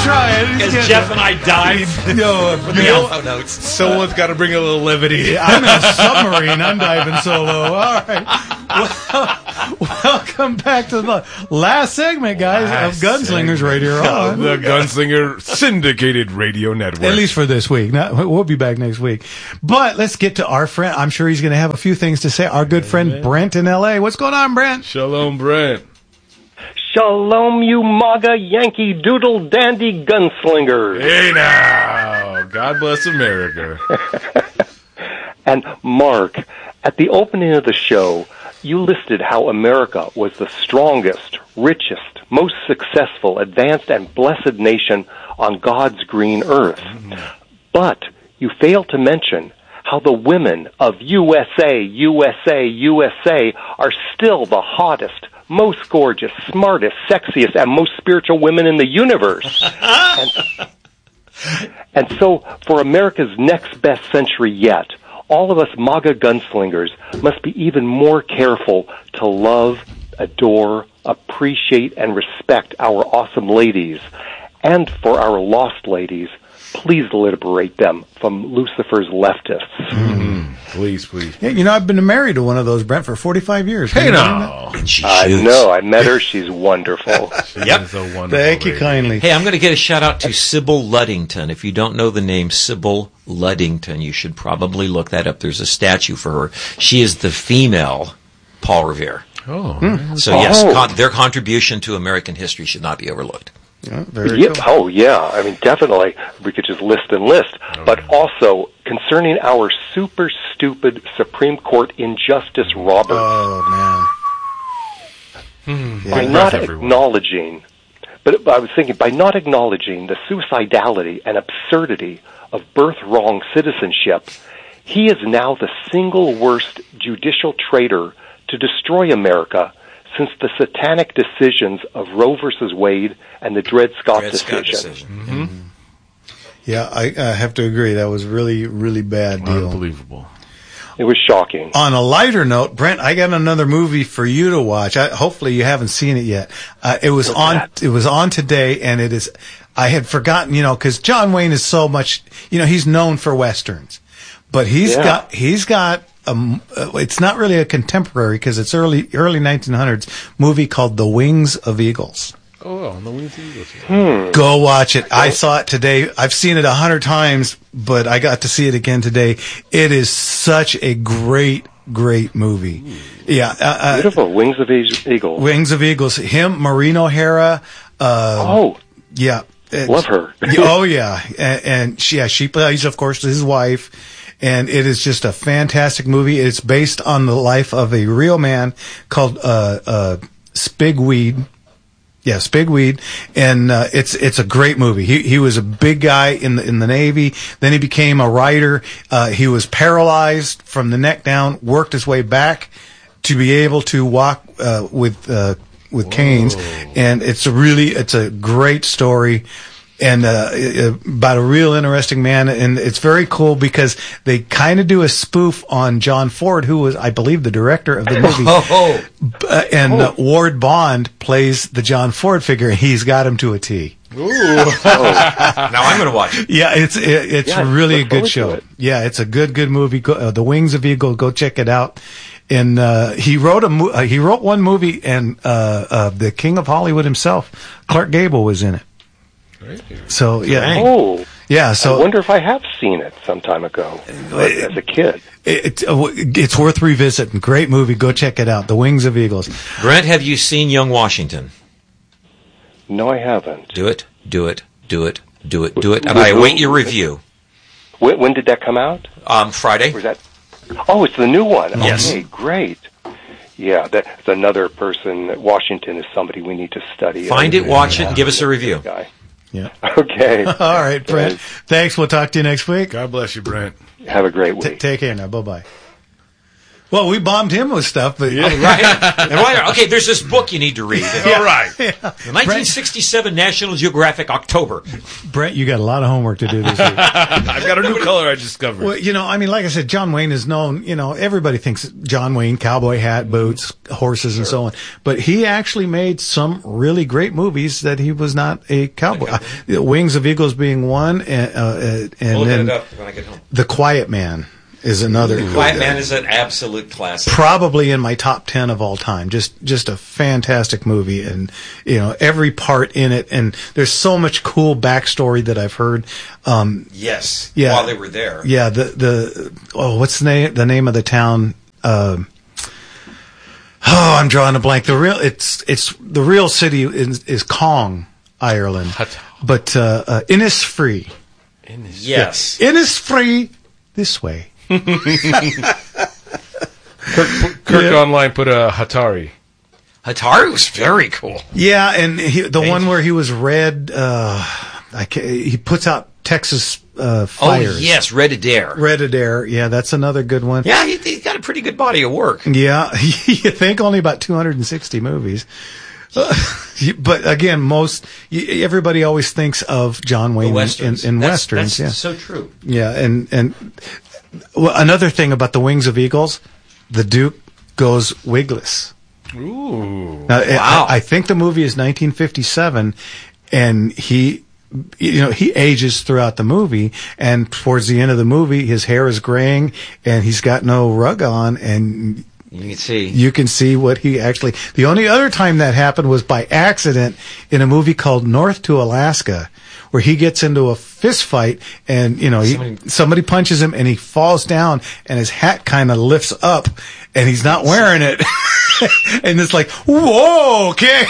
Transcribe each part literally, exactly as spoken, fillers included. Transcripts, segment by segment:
trying. As Jeff and I dive. No, for the Alpha Notes. Someone's got to bring a little levity. I'm in a submarine. I'm diving solo. All right. Well, welcome back to the last segment, guys, Last of Gunslingers segment. Radio on. The Gunslinger Syndicated Radio Network. At least for this week. Not, we'll be back next week. But let's get to our friend. I'm sure he's going to have a few things to say. Our good friend Brent in L A. What's going on, Brent? Shalom, Brent. Shalom, you MAGA Yankee Doodle Dandy Gunslingers. Hey now. God bless America. And Mark, at the opening of the show, you listed how America was the strongest, richest, most successful, advanced, and blessed nation on God's green earth. But you failed to mention how the women of U S A, U S A, U S A are still the hottest, most gorgeous, smartest, sexiest, and most spiritual women in the universe. and, and so, for America's next best century yet, all of us MAGA gunslingers must be even more careful to love, adore, appreciate, and respect our awesome ladies. And for our lost ladies, please liberate them from Lucifer's leftists. Mm-hmm. Please, please. Yeah, you know, I've been married to one of those, Brent, for forty-five years. Hey, now. And she I shoots. know. I met her. She's wonderful. Yep. So wonderful. Thank you lady. kindly. Hey, I'm going to get a shout out to Sybil Luddington. If you don't know the name Sybil Luddington, you should probably look that up. There's a statue for her. She is the female Paul Revere. Oh. Hmm. So yes, Oh. con- their contribution to American history should not be overlooked. Yeah, very Yeah, cool. oh, yeah. I mean, definitely. We could just list and list. But also, concerning our super stupid Supreme Court Injustice Roberts, Oh, man. Hmm. by Good not breath, everyone. acknowledging, but, but I was thinking, by not acknowledging the suicidality and absurdity of birth wrong citizenship, he is now the single worst judicial traitor to destroy America since the satanic decisions of Roe versus Wade and the Dred Scott Dred Scott decision. decision. Mm-hmm. Yeah, I, I have to agree. That was really, really bad deal. Unbelievable. It was shocking. On a lighter note, Brent, I got another movie for you to watch. I, hopefully you haven't seen it yet. Uh, it was What's on, that? it was on today, and it is, I had forgotten, you know, cause John Wayne is so much, you know, he's known for Westerns, but he's Yeah. got, he's got, um, uh, it's not really a contemporary because it's early, early nineteen hundreds movie called The Wings of Eagles. Oh, on the Wings of Eagles. Hmm. Go watch it. I saw it today. I've seen it a hundred times, but I got to see it again today. It is such a great, great movie. Yeah. Uh, uh, Beautiful. Wings of Eag- Eagles. Wings of Eagles. Him, Maureen O'Hara. Uh, Oh, yeah. It's- love her. oh yeah. And, and she, yeah, she plays, of course, his wife. And it is just a fantastic movie. It's based on the life of a real man called, uh, uh, Spigweed. Yeah, Spigweed, and uh, it's it's a great movie. He he was a big guy in the in the Navy. Then he became a writer. Uh, he was paralyzed from the neck down. Worked his way back to be able to walk uh, with uh, with canes. And it's a really it's a great story. And uh, about a real interesting man, and it's very cool because they kind of do a spoof on John Ford, who was, I believe, the director of the movie. Oh, Uh, and uh, Ward Bond plays the John Ford figure. He's got him to a T. now I'm going to watch it. Yeah, it's it, it's Yeah, really a look good forward to show. it. Yeah, it's a good good movie. Go, uh, The Wings of Eagle. Go check it out. And uh, he wrote a mo- uh, he wrote one movie, and uh, uh, the King of Hollywood himself, Clark Gable, was in it. So yeah, Oh, yeah. So I wonder if I have seen it some time ago as a kid. it, uh, it's worth revisiting. Great movie. Go check it out. The Wings of Eagles. Brent, have you seen Young Washington? No, I haven't. Do it, do it, do it, do it, do it. And I await your review. When, when did that come out? Um, Friday. Was that? Oh, it's the new one. Yes. Okay, great. Yeah, that's another person. Washington is somebody we need to study. Find it, watch it, and give us a review. Guy. Yeah. Okay. All right, Brent. Thanks. We'll talk to you next week. God bless you, Brent. Have a great T- week. take care now. Bye bye. Well, we bombed him with stuff, but Oh, right. And why- okay, there's this book you need to read. All right. The nineteen sixty-seven National Geographic October. Brent, you got a lot of homework to do this week. I've got a new color I discovered. Well, you know, I mean, like I said, John Wayne is known, you know, everybody thinks John Wayne, cowboy hat, boots, horses, and so on. But he actually made some really great movies that he was not a cowboy. Uh, Wings of Eagles being one, and, uh, and I'll then look it up when I get home. The Quiet Man is another. Quiet Man is an absolute classic. Probably in my top ten of all time. Just just a fantastic movie, and you know every part in it. And there's so much cool backstory that I've heard. Um, Yes. Yeah. While they were there. yeah, the the oh, what's the name the name of the town? Um oh, I'm drawing a blank. The real it's it's the real city is, is Kong, Ireland, Hut- but uh, uh, Innisfree. Yes. Innisfree this way. Kirk, Kirk Yeah. Online put a Hatari. Hatari was very cool. Yeah, and he, the one where he was red, uh, I ca he puts out Texas uh, fires. Oh, yes, Red Adair. Red Adair. Yeah, that's another good one. Yeah, he, he's got a pretty good body of work. Yeah, you think only about two hundred sixty movies. Uh, but again, most y- everybody always thinks of John The Wayne in, Westerns. in That's- westerns. That's yeah, so true. yeah, and and well, another thing about the Wings of Eagles, the Duke goes wigless. Ooh. Now, Wow. I, I think the movie is nineteen fifty-seven, and he, you know, he ages throughout the movie, and towards the end of the movie, his hair is graying, and he's got no rug on, and You can see. you can see what he actually. The only other time that happened was by accident in a movie called North to Alaska, where he gets into a fist fight, and you know, he, Somebody- somebody punches him, and he falls down, and his hat kind of lifts up, and he's not wearing it, and it's like, whoa, okay.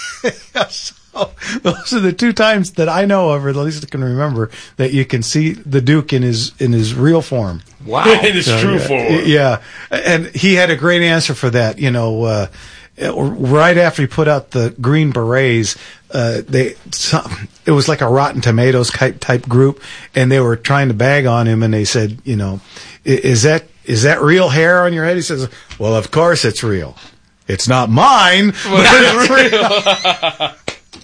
So, those are the two times that I know of, or at least I can remember, that you can see the Duke in his in his real form. Wow. In his So, true yeah, form. Yeah, and he had a great answer for that. You know, uh, right after he put out the Green Berets, uh, they some, it was like a Rotten Tomatoes type type group, and they were trying to bag on him, and they said, you know, "I- is that is that real hair on your head? He says, well, of course it's real. It's not mine, but it's real.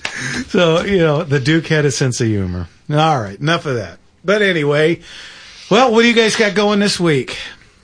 So, you know, the Duke had a sense of humor. All right, enough of that. But anyway, well, what do you guys got going this week?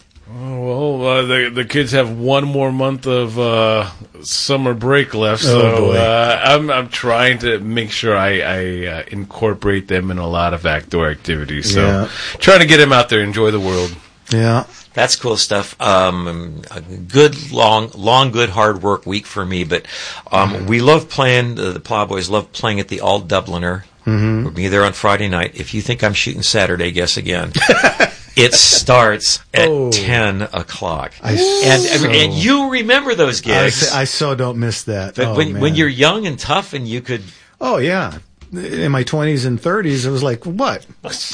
Oh, well, uh, the the kids have one more month of uh, summer break left, Oh, so boy. uh, I'm I'm trying to make sure I, I uh, incorporate them in a lot of outdoor activities. So, Yeah. trying to get them out there, enjoy the world. Yeah. That's cool stuff. Um, a good, long, long, good, hard work week for me. But um, we love playing. The, the Plowboys love playing at the All Dubliner. Mm-hmm. We'll be there on Friday night. If you think I'm shooting Saturday, guess again. It starts at Oh. ten o'clock, I and, so- and and you remember those I, gigs. s- I so don't miss that. but oh, when man. when you're young and tough, and you could. Oh, yeah. In my twenties and thirties, it was like, what?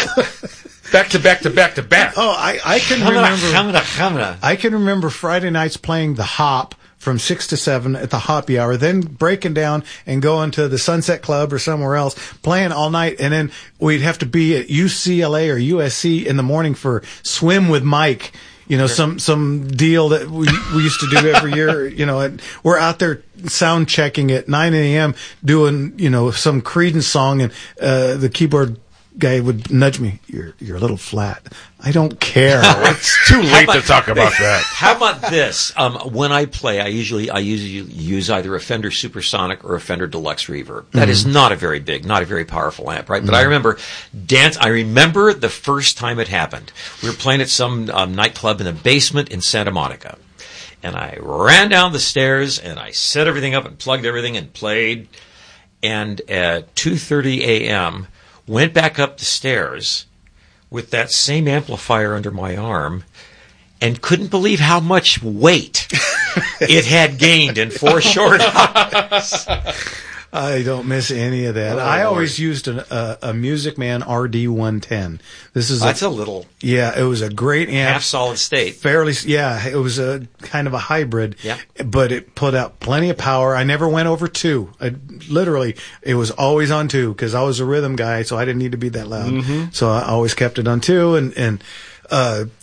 Back to back to back to back. Oh, I, I can Hamna, remember. hamna, hamna. I can remember Friday nights playing the Hop from six to seven at the Hoppy Hour, then breaking down and going to the Sunset Club or somewhere else, playing all night, and then we'd have to be at U C L A or U S C in the morning for Swim with Mike. You know, some some deal that we we used to do every year. You know, and we're out there sound checking at nine a.m. doing you know some Creedence song, and uh, the keyboard guy would nudge me. You're you're a little flat. I don't care. It's too late to talk about that. How about this? Um, when I play, I usually I usually use either a Fender Supersonic or a Fender Deluxe Reverb. That is not a very big, not a very powerful amp, right? But I remember dance. I remember the first time it happened. We were playing at some um, nightclub in the basement in Santa Monica, and I ran down the stairs and I set everything up and plugged everything and played. And at two thirty a.m. went back up the stairs with that same amplifier under my arm and couldn't believe how much weight it had gained in four short hours. I don't miss any of that. Oh, I Lord. always used an, a, a Music Man R D one ten. This is That's a, a little yeah, it was a great amp. half solid state. Fairly, yeah, it was a kind of a hybrid. Yeah. But it put out plenty of power. I never went over two. I, literally, it was always on two because I was a rhythm guy, so I didn't need to be that loud. Mm-hmm. So I always kept it on two, and and uh,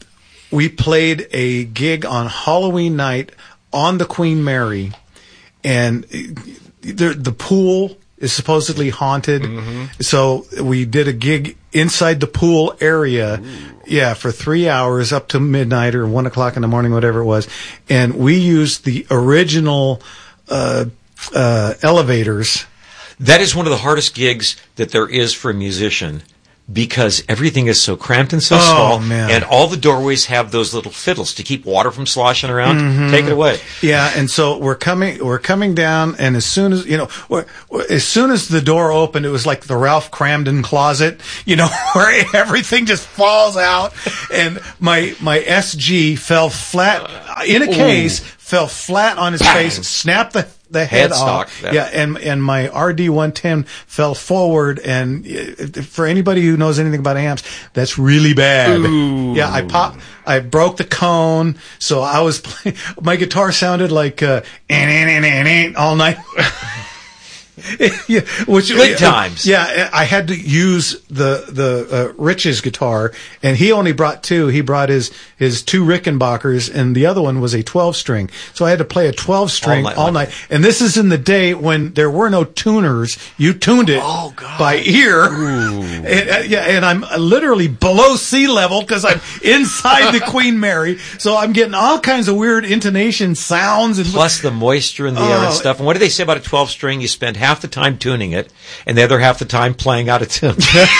we played a gig on Halloween night on the Queen Mary, and the the pool is supposedly haunted. Mm-hmm. So we did a gig inside the pool area. Ooh. Yeah, for three hours up to midnight or one o'clock in the morning, whatever it was. And we used the original uh, uh, elevators. That is one of the hardest gigs that there is for a musician, because everything is so cramped and so oh, small, man. And all the doorways have those little fiddles to keep water from sloshing around. Mm-hmm. Take it away. Yeah, and so we're coming, we're coming down, and as soon as you know, we're, we're, as soon as the door opened, it was like the Ralph Cramden closet, you know, where everything just falls out, and my my S G fell flat in a case, Ooh. fell flat on his Bang. face, snapped the. The head off, yeah. yeah, and and my R D one ten fell forward, and for anybody who knows anything about amps, that's really bad. Ooh. Yeah, I popped, I broke the cone, so I was playing. My guitar sounded like uh, all night. Yeah, which good times. Yeah, I had to use the the uh, Rich's guitar, and he only brought two. He brought his his two Rickenbackers, and the other one was a twelve string. So I had to play a twelve string all night. All night. And this is in the day when there were no tuners. You tuned it oh, God. by ear. And, uh, yeah, and I'm literally below sea level because I'm inside the Queen Mary. So I'm getting all kinds of weird intonation sounds, and plus the moisture in the air and stuff. And what do they say about a twelve string? You spend half the time tuning it, and the other half the time playing out of tune.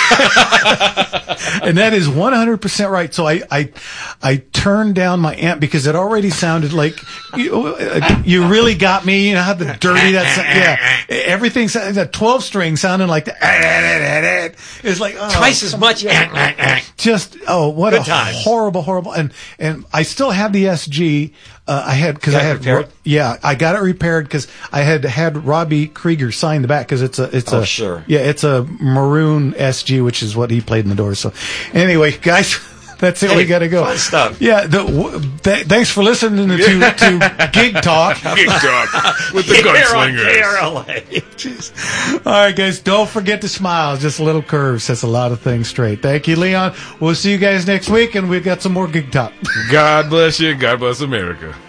And that is one hundred percent right. So I, I, I turned down my amp because it already sounded like you, uh, you really got me. You know how the dirty that sound, yeah, everything that twelve string sounding like that. It's like oh, twice as much. Just oh, what Good a times. horrible, horrible. And and I still have the S G. Uh, I had because I had repaired? yeah I got it repaired because I had had Robbie Krieger sign the back because it's a it's oh, a sure. yeah it's a maroon S G, which is what he played in the Doors. So anyway, guys, that's it. Hey, we got to go. Fun stuff. Yeah. The, w- th- thanks for listening to to Gig Talk. Gig Talk with the Gunslingers. K R L A. All right, guys, don't forget to smile. Just a little curve sets a lot of things straight. Thank you, Leon. We'll see you guys next week, and we've got some more Gig Talk. God bless you. God bless America.